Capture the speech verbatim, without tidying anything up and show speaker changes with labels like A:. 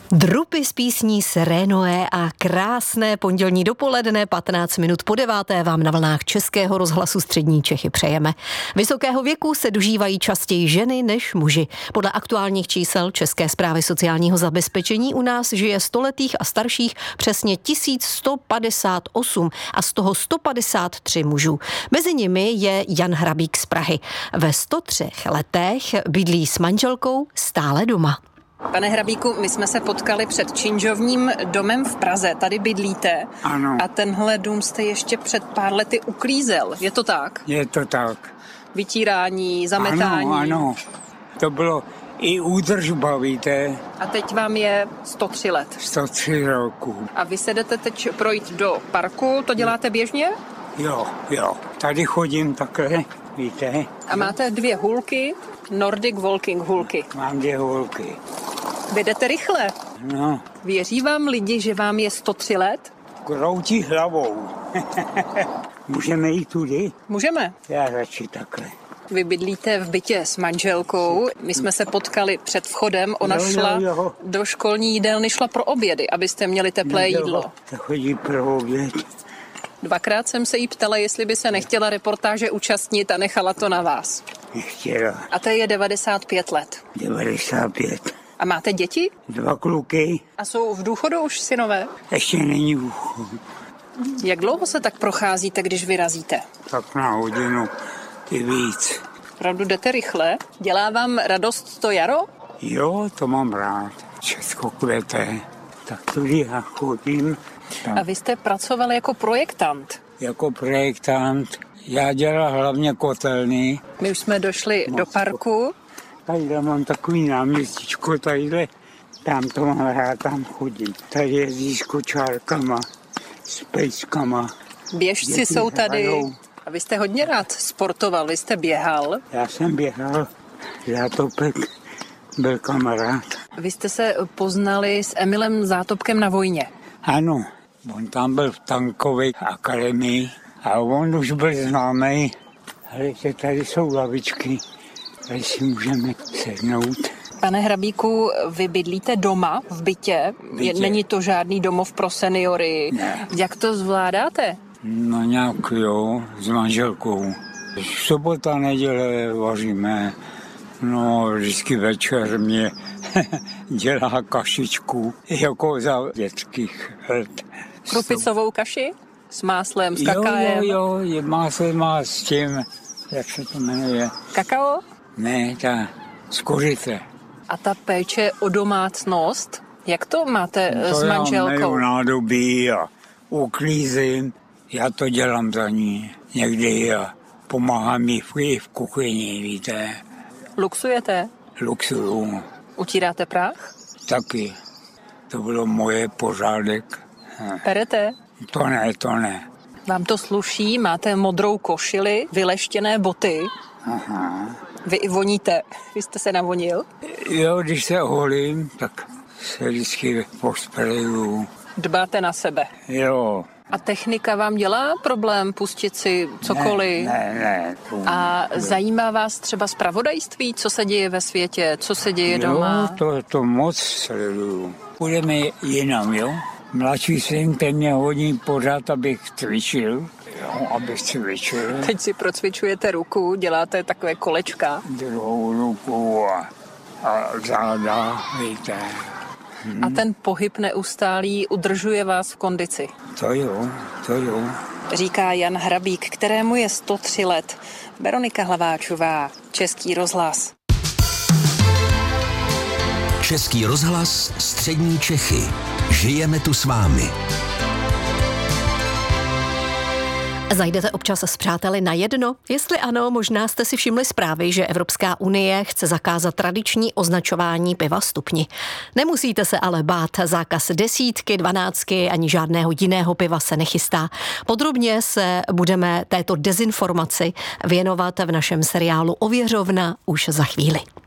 A: Drupy z písní Serénoé a krásné pondělní dopoledne, patnáct minut po deváté vám na vlnách Českého rozhlasu Střední Čechy přejeme. Vysokého věku se dožívají častěji ženy než muži. Podle aktuálních čísel České správy sociálního zabezpečení u nás žije stoletých a starších přesně tisíc sto padesát osm a z toho sto padesát tři mužů. Mezi nimi je Jan Hrabík z Prahy. Ve sto třech letech bydlí s manželkou stále doma.
B: Pane Hrabíku, my jsme se potkali před činžovním domem v Praze, tady bydlíte.
C: Ano.
B: A tenhle dům jste ještě před pár lety uklízel, je to tak?
C: Je to tak.
B: Vytírání, zametání.
C: Ano, ano. To bylo i údržba, víte.
B: A teď vám je sto tři let.
C: sto tři roků.
B: A vy se jdete teď projít do parku, to děláte běžně?
C: Jo, jo. Tady chodím takhle, víte.
B: A máte dvě hůlky, Nordic Walking hůlky.
C: Mám dvě hůlky.
B: Vy jdete rychle.
C: No.
B: Věří vám lidi, že vám je sto tři let?
C: Kroutí hlavou. Můžeme jít tudy?
B: Můžeme.
C: Já radši takhle.
B: Vy bydlíte v bytě s manželkou. My jsme se potkali před vchodem. Ona
C: jo,
B: šla
C: jo, jo.
B: do školní jídelny, šla pro obědy, abyste měli teplé
C: no,
B: jídlo.
C: To chodí pro oběd.
B: Dvakrát jsem se jí ptala, jestli by se nechtěla reportáže účastnit a nechala to na vás.
C: Nechtěla.
B: A to je devadesát pět let.
C: devadesát pět.
B: A máte děti?
C: Dva kluky.
B: A jsou v důchodu už synové?
C: Ještě není důchod.
B: Jak dlouho se tak procházíte, když vyrazíte?
C: Tak na hodinu i víc.
B: Opravdu jdete rychle? Dělá vám radost to jaro?
C: Jo, to mám rád. Česko kvete. Tak tudy já chodím. Tam.
B: A vy jste pracoval jako projektant?
C: Jako projektant. Já dělal hlavně kotelny.
B: My už jsme došli Moc do parku.
C: Tady mám takový náměstíčko, tadyhle. Tam to mám rád, tam chodím. Tady jezdí s kočárkama, s pejskama.
B: Běžci Děti jsou tady. Hrajou. A vy jste hodně rád sportoval, vy jste běhal.
C: Já jsem běhal, Zátopek byl kamarád.
B: Vy jste se poznali s Emilem Zátopkem na vojně.
C: Ano, on tam byl v tankové akademii a on už byl známý. Ale tady jsou lavičky, tady si můžeme sednout.
B: Pane Hrabíku, vy bydlíte doma v bytě? bytě. Není to žádný domov pro seniory?
C: Ne.
B: Jak to zvládáte?
C: No nějak jo, s manželkou. Sobota, neděle vaříme. No, vždycky večer mě dělá kašičku, jako za dětských let.
B: Krupicovou kaši? S máslem, s kakaem?
C: Jo, jo, jo, máslo má s tím, jak se to jmenuje?
B: Kakao?
C: Ne, ta z kořice.
B: A ta péče o domácnost, jak to máte
C: to
B: s manželkou?
C: Já meju nádobí a uklízím, já to dělám za ní někdy a pomáhám jí v, v kuchyni, víte.
B: Luxujete?
C: Luxuju.
B: Utíráte prach?
C: Taky. To bylo moje pořádek.
B: Perete?
C: To ne, to ne.
B: Vám to sluší, máte modrou košili, vyleštěné boty.
C: Aha.
B: Vy i voníte. Vy jste se navonil?
C: Jo, když se holím, tak se vždycky pospreju.
B: Dbáte na sebe?
C: Jo.
B: A technika vám dělá problém pustit si cokoliv?
C: Ne, ne, ne.
B: A zajímá vás třeba zpravodajství, co se děje ve světě, co se děje
C: jo,
B: doma?
C: Jo, to, to moc sleduju. Půjdeme jinam, jo? Mladší syn, ten mě hodí pořád, abych cvičil. Jo, abych cvičil.
B: Teď si procvičujete ruku, děláte takové kolečka.
C: Druhou ruku a, a záda, víte.
B: Hmm. A ten pohyb neustálý udržuje vás v kondici?
C: To jo, to jo.
B: Říká Jan Hrabík, kterému je sto tři let. Veronika Hlaváčová, Český rozhlas.
D: Český rozhlas Střední Čechy. Žijeme tu s vámi.
A: Zajdete občas s přáteli na jedno? Jestli ano, možná jste si všimli zprávy, že Evropská unie chce zakázat tradiční označování piva stupni. Nemusíte se ale bát, zákaz desítky, dvanáctky ani žádného jiného piva se nechystá. Podrobně se budeme této dezinformaci věnovat v našem seriálu Ověřovna už za chvíli.